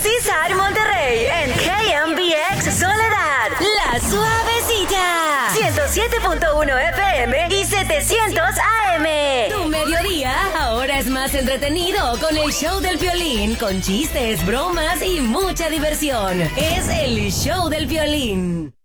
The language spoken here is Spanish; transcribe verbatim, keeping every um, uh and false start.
César Monterrey en K M B X Soledad. La Suavecita. ciento siete punto uno F M y setecientos A M. Tu mediodía ahora es más entretenido con el show del Piolín, con chistes, bromas y mucha diversión. Es el show del Piolín.